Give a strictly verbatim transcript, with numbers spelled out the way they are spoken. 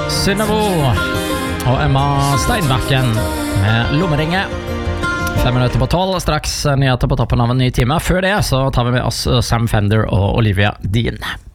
Synnøve og Emma Steinbakken med Lommeringe. Fem minutter på tolv, straks nyheter på toppen av en ny time. Før det så tar vi med oss Sam Fender og Olivia Dean.